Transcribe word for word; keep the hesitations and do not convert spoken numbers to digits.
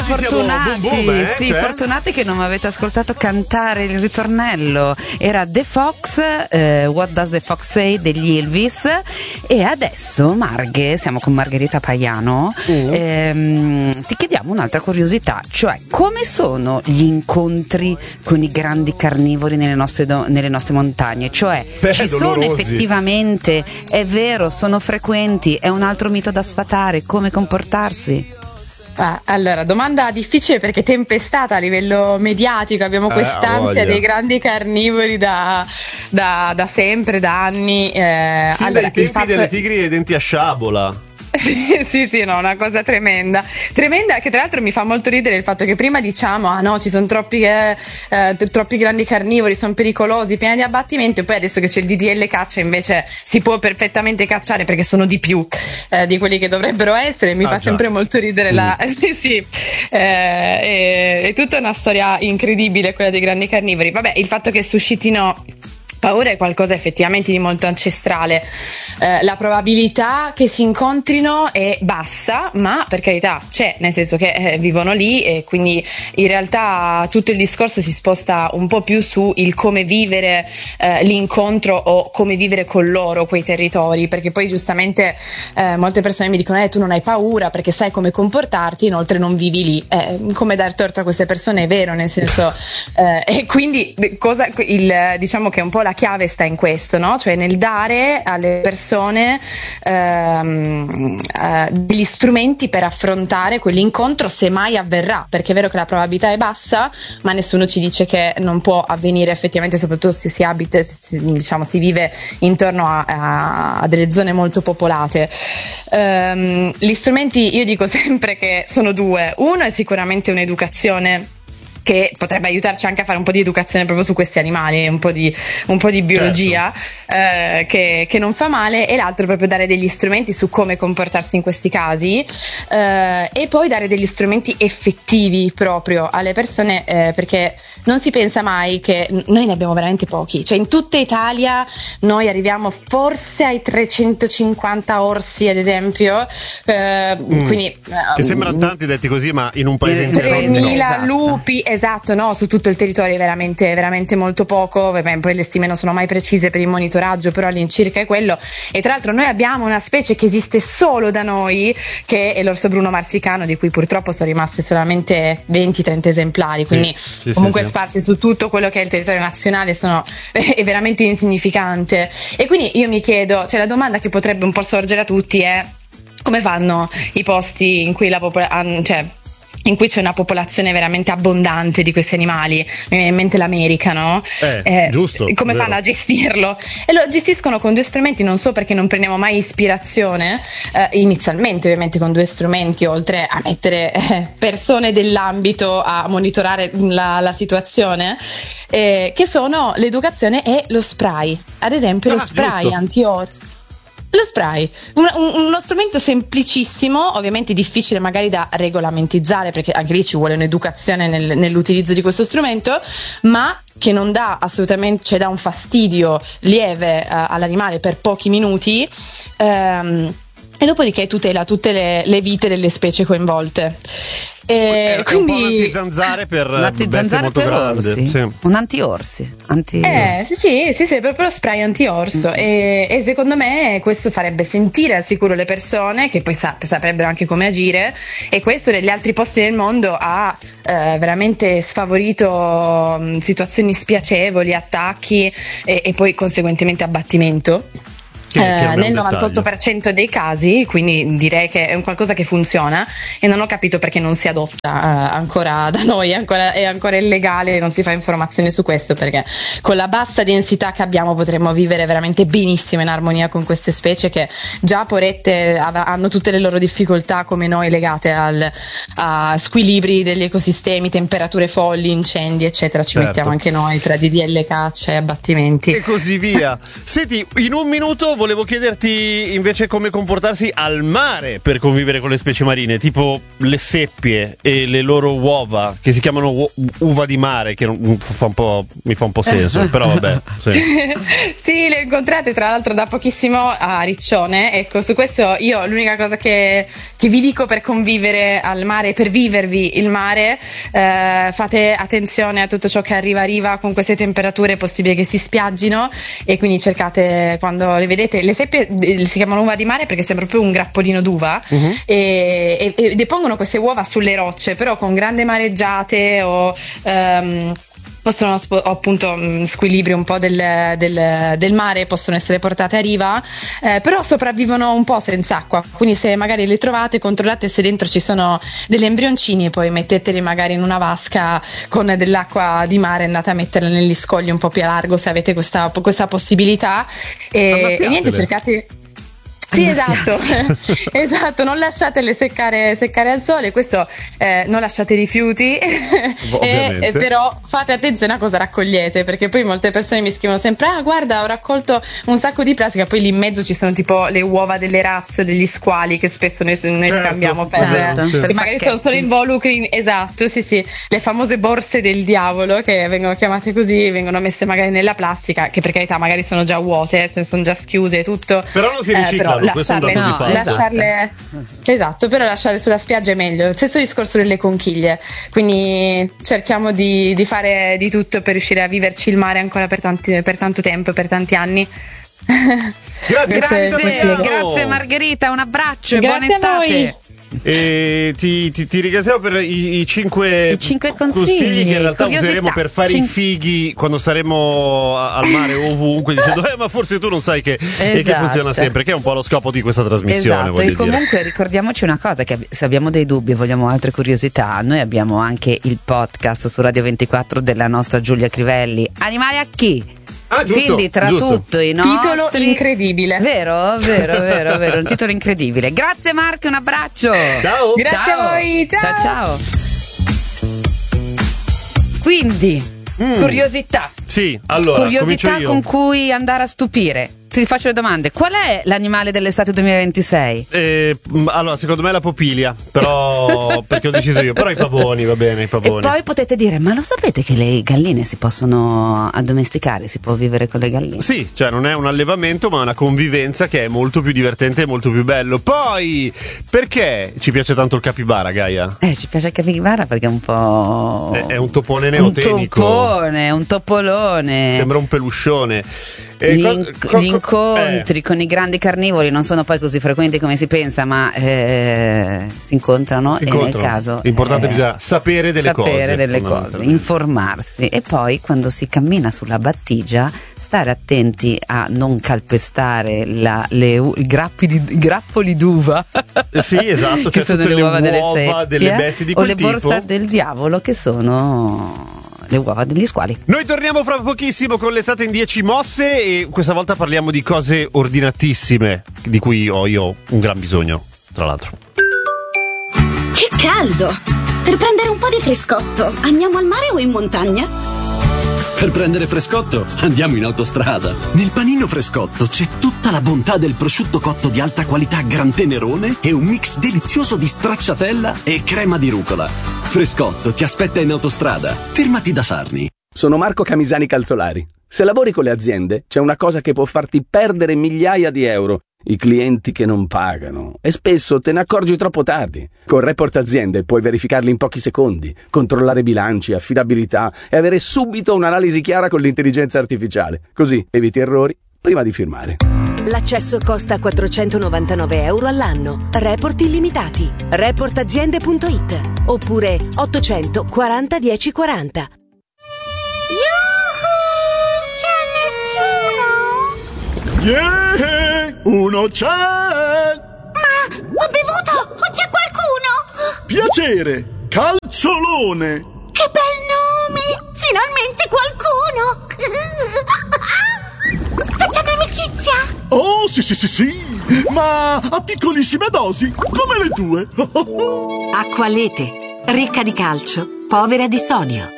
fortunati, boom boom, eh? sì, cioè? fortunati che non mi avete ascoltato cantare il ritornello. Era The Fox, eh, What Does the Fox Say degli Elvis. E adesso, Marghe, siamo con Margherita Paiano, uh. ehm, ti chiediamo un'altra curiosità, cioè come sono gli incontri con i grandi carnivori nelle nostre, do- nelle nostre montagne? Cioè Beh, ci dolorosi. sono effettivamente, è vero, sono frequenti, è un altro mito da sfatare, come comportarsi? Ah, allora, domanda difficile perché tempestata a livello mediatico, abbiamo Eh, quest'ansia voglia. dei grandi carnivori da, da, da sempre, da anni. Eh, Sin allora, dai tempi il fatto delle è- tigri dei denti a sciabola. Sì, sì, sì, no, una cosa tremenda. Tremenda che tra l'altro mi fa molto ridere il fatto che prima diciamo ah no, ci sono troppi, eh, eh, troppi grandi carnivori, sono pericolosi, pieni di abbattimento, e poi adesso che c'è il D D L caccia invece si può perfettamente cacciare perché sono di più eh, di quelli che dovrebbero essere. Mi Ah, fa già. sempre molto ridere la... Mm. sì, sì, eh, è, è tutta una storia incredibile quella dei grandi carnivori. Vabbè, il fatto che suscitino paura è qualcosa effettivamente di molto ancestrale. Eh, la probabilità che si incontrino è bassa, ma per carità c'è, nel senso che eh, vivono lì, e quindi in realtà tutto il discorso si sposta un po' più su il come vivere eh, l'incontro o come vivere con loro quei territori, perché poi giustamente eh, molte persone mi dicono eh tu non hai paura perché sai come comportarti, inoltre non vivi lì. Eh, come dar torto a queste persone è vero, nel senso eh, e quindi cosa, il, diciamo che un po' la chiave sta in questo, no? Cioè nel dare alle persone ehm, eh, degli strumenti per affrontare quell'incontro, se mai avverrà, perché è vero che la probabilità è bassa, ma nessuno ci dice che non può avvenire effettivamente, soprattutto se si abita, si, diciamo, si vive intorno a, a, a delle zone molto popolate. Ehm, gli strumenti, io dico sempre che sono due. Uno è sicuramente un'educazione che potrebbe aiutarci anche a fare un po' di educazione proprio su questi animali, un po' di, un po' di biologia, certo. eh, che, che non fa male, e l'altro è proprio dare degli strumenti su come comportarsi in questi casi, eh, e poi dare degli strumenti effettivi proprio alle persone, eh, perché non si pensa mai che noi ne abbiamo veramente pochi, cioè in tutta Italia noi arriviamo forse ai trecentocinquanta orsi ad esempio, eh, mm. quindi che sembrano tanti detti così, ma in un paese intero tremila esatto. lupi, esatto, no, su tutto il territorio è veramente, veramente molto poco. Vabbè, poi le stime non sono mai precise per il monitoraggio, però all'incirca è quello. E tra l'altro noi abbiamo una specie che esiste solo da noi, che è l'orso bruno marsicano, di cui purtroppo sono rimaste solamente venti trenta esemplari, quindi sì, sì, comunque sì, sì. sparsi su tutto quello che è il territorio nazionale sono, è veramente insignificante. E quindi io mi chiedo, cioè la domanda che potrebbe un po' sorgere a tutti è: come fanno i posti in cui la popolazione, cioè in cui c'è una popolazione veramente abbondante di questi animali, mi viene in mente l'America, no? Eh, Eh, giusto, come vero. fanno a gestirlo? E lo gestiscono con due strumenti, non so perché non prendiamo mai ispirazione, eh, inizialmente ovviamente con due strumenti, oltre a mettere eh, persone dell'ambito a monitorare la, la situazione, eh, che sono l'educazione e lo spray, ad esempio Ah, lo spray giusto. anti-orso. Lo spray, un, un, uno strumento semplicissimo, ovviamente difficile magari da regolamentizzare, perché anche lì ci vuole un'educazione nel, nell'utilizzo di questo strumento, ma che non dà assolutamente, cioè dà un fastidio lieve uh, all'animale per pochi minuti, um, e dopodiché tutela tutte le, le vite delle specie coinvolte. E È quindi un po' un antizanzare per Un bestie antizanzare molto per grandi. orsi, Sì. un anti-orsi, anti... Eh, sì, sì, sì, sì, è proprio lo spray anti-orso, e, e secondo me questo farebbe sentire al sicuro le persone, che poi sa- saprebbero anche come agire, e questo negli altri posti del mondo ha eh, veramente sfavorito mh, situazioni spiacevoli, attacchi e, e poi conseguentemente abbattimento. Che- che non è un nel dettaglio. novantotto per cento dei casi, quindi direi che è un qualcosa che funziona, e non ho capito perché non si adotta eh, ancora da noi, ancora, è ancora illegale, non si fa informazione su questo, perché con la bassa densità che abbiamo potremmo vivere veramente benissimo in armonia con queste specie che già porette av- hanno tutte le loro difficoltà come noi, legate al, a squilibri degli ecosistemi, temperature folli, incendi eccetera. Ci Certo. mettiamo anche noi tra D D L caccia e abbattimenti. E così via. Senti, in un minuto volevo chiederti invece come comportarsi al mare per convivere con le specie marine, tipo le seppie e le loro uova, che si chiamano u- uva di mare, che non, fa un po', mi fa un po' senso, però vabbè. Sì. Sì, le ho incontrate tra l'altro da pochissimo a Riccione. Ecco, su questo io l'unica cosa che, che vi dico per convivere al mare, per vivervi il mare, eh, fate attenzione a tutto ciò che arriva a riva. Con queste temperature è possibile che si spiaggino, e quindi cercate, quando le vedete, le seppie si chiamano uva di mare perché sembra proprio un grappolino d'uva, uh-huh. e, e, e depongono queste uova sulle rocce, però con grandi mareggiate o um, possono spo- appunto mh, squilibri un po' del, del, del mare, possono essere portate a riva, eh, però sopravvivono un po' senza acqua, quindi se magari le trovate, controllate se dentro ci sono degli embrioncini e poi metteteli magari in una vasca con dell'acqua di mare, andate a metterla negli scogli un po' più a largo se avete questa, questa possibilità, e, e niente, cercate. Sì, esatto, esatto, non lasciatele seccare, seccare al sole, questo eh, non lasciate rifiuti, e, e però fate attenzione a cosa raccogliete, perché poi molte persone mi scrivono sempre: ah, guarda, ho raccolto un sacco di plastica, poi lì in mezzo ci sono tipo le uova delle razze, degli squali, che spesso noi, noi certo, scambiamo per, certo, per, per magari sono solo involucri, esatto, sì sì, le famose borse del diavolo, che vengono chiamate così, vengono messe magari nella plastica, che per carità magari sono già vuote, se sono già schiuse e tutto, però non si riciclano. Eh, lasciarle, no, lasciarle esatto. esatto, però lasciarle sulla spiaggia è meglio. Stesso discorso delle conchiglie, quindi cerchiamo di, di fare di tutto per riuscire a viverci il mare ancora per, tanti, per tanto tempo, per tanti anni. Grazie, grazie, grazie Margherita, un abbraccio e buona estate. E ti, ti, ti ringraziamo per i, i, cinque I cinque consigli, consigli che in realtà curiosità. useremo per fare Cin- i fighi quando saremo a, al mare o ovunque, dicendo eh, ma forse tu non sai che, esatto. e che funziona sempre, che è un po' lo scopo di questa trasmissione. Esatto, e comunque dire. ricordiamoci una cosa, che se abbiamo dei dubbi e vogliamo altre curiosità, noi abbiamo anche il podcast su Radio ventiquattro della nostra Giulia Crivelli, Animali a chi? Ah, giusto, quindi tra giusto. tutto i nostri... Titolo incredibile. Vero, vero, vero, vero, un titolo incredibile. Grazie Marco, un abbraccio. Ciao. Grazie ciao. a voi, ciao. Ciao ciao. Quindi, mm. curiosità. Sì, allora, curiosità io. con cui andare a stupire. Ti faccio le domande. Qual è l'animale dell'estate duemilaventisei? Eh, allora, secondo me è la popilia, però perché ho deciso io, però i pavoni, va bene, i pavoni. E poi potete dire, ma lo sapete che le galline si possono addomesticare, si può vivere con le galline? Sì, cioè non è un allevamento, ma una convivenza che è molto più divertente e molto più bello. Poi, perché ci piace tanto il capibara, Gaia? Eh, ci piace il capibara perché è un po'... È, è un topone neotenico. Un topone, un topolone. Sembra un peluscione. E gli, co- co- gli incontri eh. con i grandi carnivori non sono poi così frequenti come si pensa, ma eh, si incontrano, si e incontrano. Nel caso l'importante eh, bisogna sapere delle sapere cose, sapere delle cose, informarsi, e poi quando si cammina sulla battigia stare attenti a non calpestare la, le, i, grappi di, i grappoli d'uva sì, esatto, che cioè sono tutte le uova, le delle uova seppie, delle bestie di o quel le tipo. borsa del diavolo, che sono le uova degli squali. Noi torniamo fra pochissimo con l'estate in dieci mosse, e questa volta parliamo di cose ordinatissime, di cui ho io un gran bisogno, tra l'altro. Che caldo! Per prendere un po' di frescotto, andiamo al mare o in montagna? Per prendere frescotto, andiamo in autostrada. Nel panino frescotto c'è tutta la bontà del prosciutto cotto di alta qualità Gran Tenerone e un mix delizioso di stracciatella e crema di rucola. Frescotto ti aspetta in autostrada. Fermati da Sarni. Sono Marco Camisani Calzolari. Se lavori con le aziende, c'è una cosa che può farti perdere migliaia di euro. I clienti che non pagano, e spesso te ne accorgi troppo tardi. Con Report Aziende puoi verificarli in pochi secondi, controllare bilanci, affidabilità e avere subito un'analisi chiara con l'intelligenza artificiale. Così eviti errori prima di firmare. L'accesso costa quattrocentonovantanove euro all'anno. Report illimitati. report aziende punto it oppure ottocentoquaranta dieci quaranta. Yuhu! C'è nessuno? Yeah! Uno c'è! Ma ho bevuto! O c'è qualcuno? Piacere! Calciolone! Che bel nome! Finalmente qualcuno! Facciamo amicizia? Oh, sì, sì, sì, sì! Ma a piccolissime dosi, come le tue! Acqua Lete, ricca di calcio, povera di sodio.